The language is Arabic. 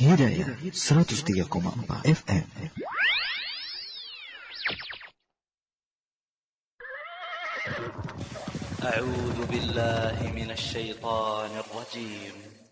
Hidayah 103,4 FM. أعوذ بالله من الشيطان الرجيم.